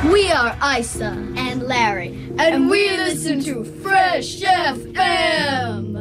We are Isa and Larry, and we listen to Fresh FM.